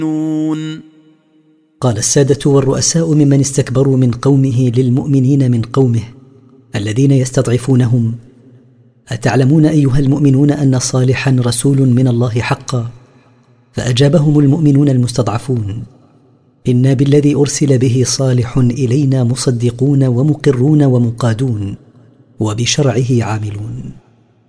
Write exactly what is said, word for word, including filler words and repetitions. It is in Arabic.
قال السادة والرؤساء ممن استكبروا من قومه للمؤمنين من قومه الذين يستضعفونهم: أتعلمون أيها المؤمنون أن صالحا رسول من الله حقا؟ فأجابهم المؤمنون المستضعفون: إنا بالذي أرسل به صالح إلينا مصدقون ومقرون ومقادون وبشرعه عاملون.